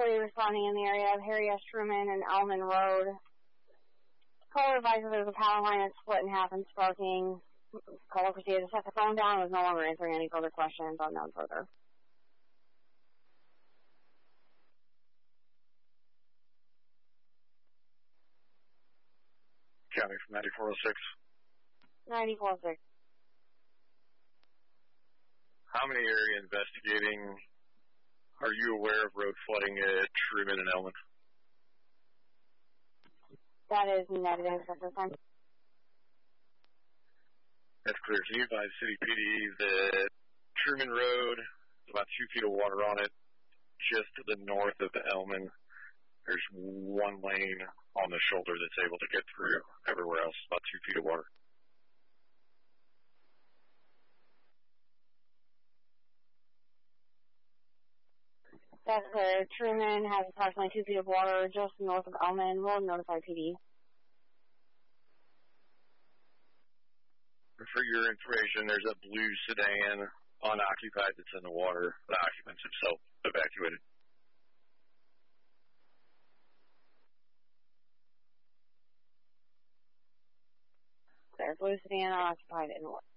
3 responding in the area of Harry S. Truman and Elman Road. Caller advises there's a power line that's split in half and sparking. Caller proceeded to set the phone down and was no longer answering any further questions unknown further. County from 9406. 9406. How many area investigating are you aware of road flooding at Truman and Elman? That is negative at this time. That's clear. Can you advise City PD that Truman Road, about 2 feet of water on it, just to the north of Elman, there's one lane on the shoulder that's able to get through. Everywhere else, about 2 feet of water. That's clear. Truman has approximately 2 feet of water just north of Elman. We'll notify PD. For your information, there's a blue sedan unoccupied that's in the water. The occupants have self-evacuated. There's blue sedan unoccupied in the water.